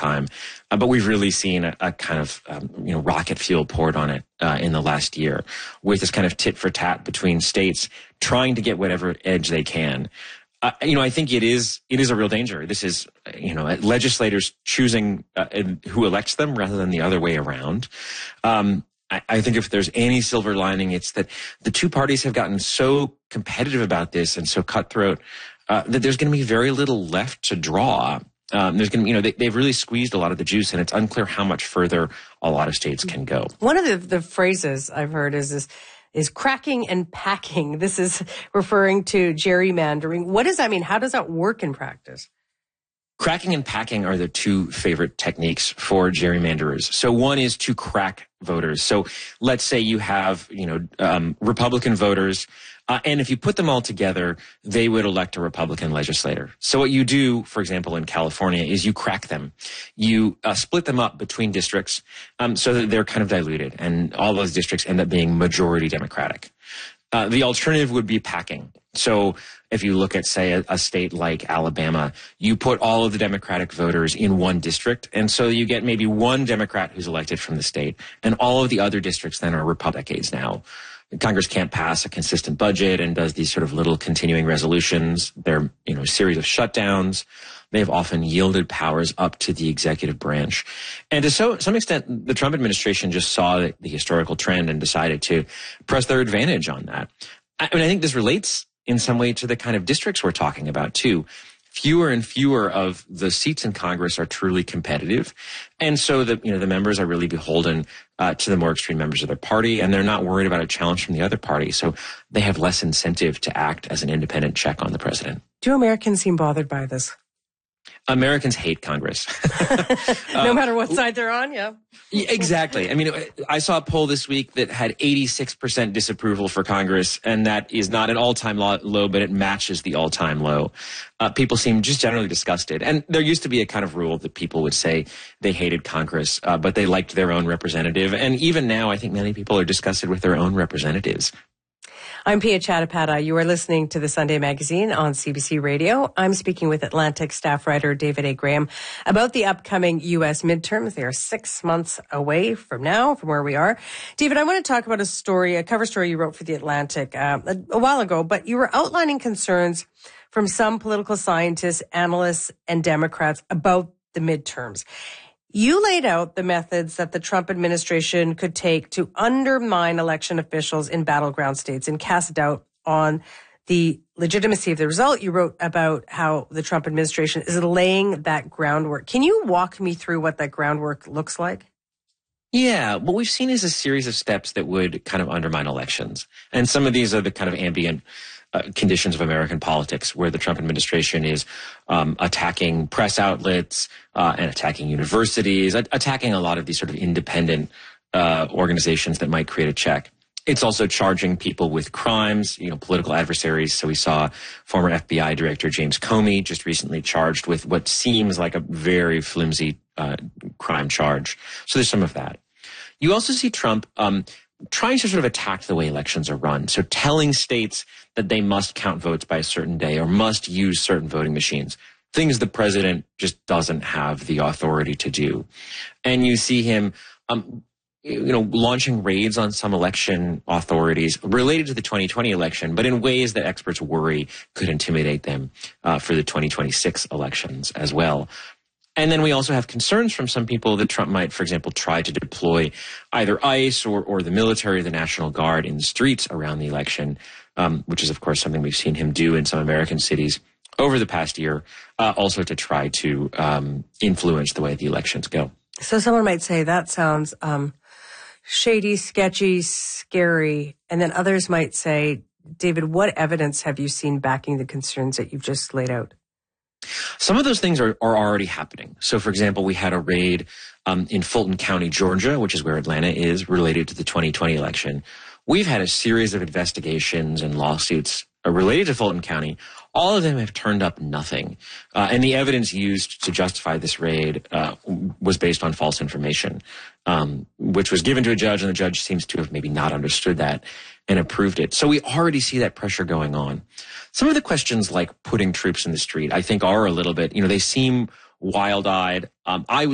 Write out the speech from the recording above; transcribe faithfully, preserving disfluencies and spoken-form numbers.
time. Uh, but we've really seen a, a kind of, um, you know, rocket fuel poured on it uh, in the last year with this kind of tit for tat between states trying to get whatever edge they can. Uh, you know, I think it is it is a real danger. This is, you know, legislators choosing uh, who elects them rather than the other way around. Um, I, I think if there's any silver lining, it's that the two parties have gotten so competitive about this and so cutthroat uh, that there's going to be very little left to draw. Um, there's going to, you know, they, they've really squeezed a lot of the juice, and it's unclear how much further a lot of states can go. One of the, the phrases I've heard is this. is cracking and packing. This is referring to gerrymandering. What does that mean? How does that work in practice? Cracking and packing are the two favorite techniques for gerrymanderers. So one is to crack voters. So let's say you have, you know, um, Republican voters, uh, and if you put them all together, they would elect a Republican legislator. So what you do, for example, in California, is you crack them. You uh, split them up between districts um, so that they're kind of diluted, and all those districts end up being majority Democratic. Uh, the alternative would be packing. So if you look at, say, a, a state like Alabama, you put all of the Democratic voters in one district, and so you get maybe one Democrat who's elected from the state, and all of the other districts then are Republican. Decades now. Congress can't pass a consistent budget and does these sort of little continuing resolutions. They're, you know, a series of shutdowns. They've often yielded powers up to the executive branch. And to so, some extent, the Trump administration just saw the, the historical trend and decided to press their advantage on that. I mean, I think this relates in some way to the kind of districts we're talking about, too. Fewer and fewer of the seats in Congress are truly competitive. And so the, you know, the members are really beholden uh, to the more extreme members of their party, and they're not worried about a challenge from the other party. So they have less incentive to act as an independent check on the president. Do Americans seem bothered by this? Americans hate Congress. No matter what side they're on, yeah. Yeah, exactly. I mean, I saw a poll this week that had eighty-six percent disapproval for Congress, and that is not an all-time low, but it matches the all-time low. Uh, people seem just generally disgusted. And there used to be a kind of rule that people would say they hated Congress, uh, but they liked their own representative. And even now, I think many people are disgusted with their own representatives. I'm Pia Chattopadhyay. You are listening to the Sunday Magazine on C B C Radio. I'm speaking with Atlantic staff writer David A. Graham about the upcoming U S midterms. They are six months away from now, from where we are. David, I want to talk about a story, a cover story you wrote for The Atlantic uh, a, a while ago, but you were outlining concerns from some political scientists, analysts, and Democrats about the midterms. You laid out the methods that the Trump administration could take to undermine election officials in battleground states and cast doubt on the legitimacy of the result. You wrote about how the Trump administration is laying that groundwork. Can you walk me through what that groundwork looks like? Yeah, what we've seen is a series of steps that would kind of undermine elections. And some of these are the kind of ambient Uh, conditions of American politics, where the Trump administration is um, attacking press outlets uh, and attacking universities, a- attacking a lot of these sort of independent uh, organizations that might create a check. It's also charging people with crimes, you know, political adversaries. So we saw former F B I Director James Comey just recently charged with what seems like a very flimsy uh, crime charge. So there's some of that. You also see Trump um, trying to sort of attack the way elections are run. So telling states that they must count votes by a certain day or must use certain voting machines, things the president just doesn't have the authority to do. And you see him, um, you know, launching raids on some election authorities related to the twenty twenty election, but in ways that experts worry could intimidate them uh, for the twenty twenty-six elections as well. And then we also have concerns from some people that Trump might, for example, try to deploy either ICE or, or the military or the National Guard in the streets around the election, um, which is, of course, something we've seen him do in some American cities over the past year, uh, also to try to um, influence the way the elections go. So someone might say that sounds um, shady, sketchy, scary. And then others might say, David, what evidence have you seen backing the concerns that you've just laid out? Some of those things are, are already happening. So, for example, we had a raid um, in Fulton County, Georgia, which is where Atlanta is, related to the twenty twenty election. We've had a series of investigations and lawsuits uh, related to Fulton County. All of them have turned up nothing. Uh, and the evidence used to justify this raid uh, was based on false information, um, which was given to a judge, and the judge seems to have maybe not understood that and approved it. So we already see that pressure going on. Some of the questions like putting troops in the street, I think, are a little bit, you know, they seem wild-eyed. Um, I